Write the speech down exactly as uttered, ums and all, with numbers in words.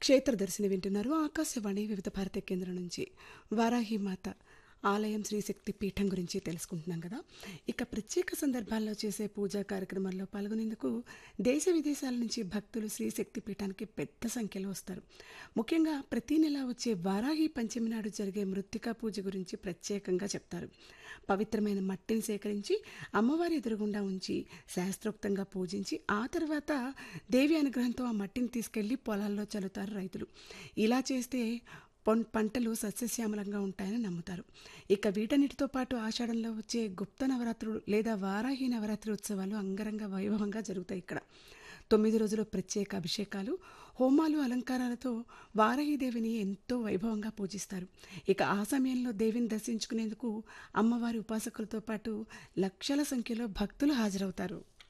క్షేత్రదర్శిని వింటున్నారు ఆకాశవాణి వివిధ భారత కేంద్రం నుంచి. వారాహిమాత ఆలయం శ్రీశక్తి పీఠం గురించి తెలుసుకుంటున్నాం కదా. ఇక ప్రత్యేక సందర్భాల్లో చేసే పూజా కార్యక్రమాల్లో పాల్గొనేందుకు దేశ విదేశాల నుంచి భక్తులు శ్రీశక్తి పీఠానికి పెద్ద సంఖ్యలో వస్తారు. ముఖ్యంగా ప్రతి నెల వచ్చే వారాహి పంచమి నాడు జరిగే మృత్తికా పూజ గురించి ప్రత్యేకంగా చెప్తారు. పవిత్రమైన మట్టిని సేకరించి అమ్మవారి ఎదురుగుండా ఉంచి శాస్త్రోక్తంగా పూజించి ఆ తర్వాత దేవి అనుగ్రహంతో ఆ మట్టిని తీసుకెళ్లి పొలాల్లో చల్లుతారు రైతులు. ఇలా చేస్తే పొన్ పంటలు సస్యశ్యామలంగా ఉంటాయని నమ్ముతారు. ఇక వీటన్నిటితో పాటు ఆషాఢంలో వచ్చే గుప్త నవరాత్రులు లేదా వారాహి నవరాత్రి ఉత్సవాలు అంగరంగ వైభవంగా జరుగుతాయి ఇక్కడ. తొమ్మిది రోజులు ప్రత్యేక అభిషేకాలు, హోమాలు, అలంకారాలతో వారాహిదేవిని ఎంతో వైభవంగా పూజిస్తారు. ఇక ఆ సమయంలో దేవిని దర్శించుకునేందుకు అమ్మవారి ఉపాసకులతో పాటు లక్షల సంఖ్యలో భక్తులు హాజరవుతారు.